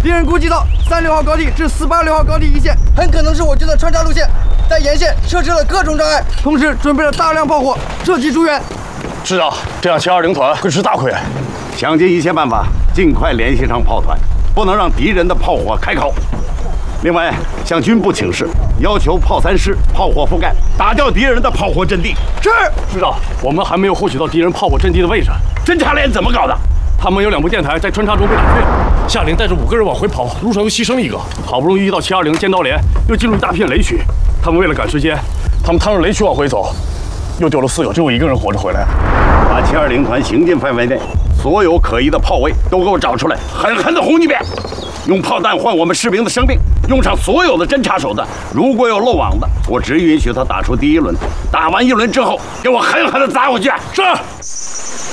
敌人估计到36号高地至486号高地一线，很可能是我军的穿插路线，在沿线设置了各种障碍，同时准备了大量炮火射击支援。 师长，这样720团会吃大亏。 想尽一切办法，尽快联系上炮团，不能让敌人的炮火开口。另外，向军部请示，要求炮3师炮火覆盖，打掉敌人的炮火阵地。 是。 师长，我们还没有获取到敌人炮火阵地的位置。 侦察连怎么搞的？ 他们有2部电台在穿插中被打碎了，夏林带着5个人往回跑，路上又牺牲1个，好不容易遇到720剑刀连，又进入一大片雷区。他们为了赶时间，他们趟着雷区往回走，又丢了4个，只有1个人活着回来。 把720团行进范围内所有可疑的炮位都给我找出来，狠狠地轰一遍。用炮弹换我们士兵的生命，用上所有的侦察手段。如果有漏网的，我只允许他打出第1轮，打完1轮之后，给我狠狠地砸回去。 是。